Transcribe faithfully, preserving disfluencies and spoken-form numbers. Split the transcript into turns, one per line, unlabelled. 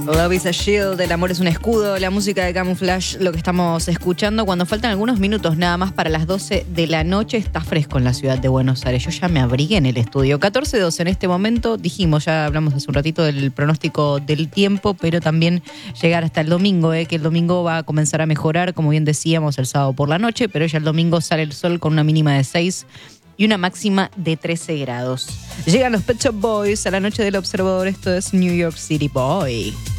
Love is a shield, el amor es un escudo, la música de Camouflage, lo que estamos escuchando cuando faltan algunos minutos nada más para las doce de la noche. Está fresco en la ciudad de Buenos Aires. Yo ya me abrigué en el estudio. catorce doce en este momento. Dijimos, ya hablamos hace un ratito del pronóstico del tiempo, pero también llegar hasta el domingo, eh, que el domingo va a comenzar a mejorar, como bien decíamos, el sábado por la noche, pero ya el domingo sale el sol con una mínima de seis y una máxima de trece grados. Llegan los Pet Shop Boys a la noche del observador. Esto es New York City Boy.